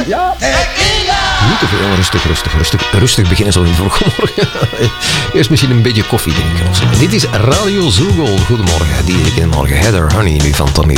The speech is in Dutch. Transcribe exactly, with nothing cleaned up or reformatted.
Ja. Niet te veel. Rustig, rustig, rustig. Rustig beginnen zo in vroegmorgen. Eerst misschien een beetje koffie drinken of zo. Dit is Radio Zugol. Goedemorgen. Die morgen. Heather Honey nu van Tommy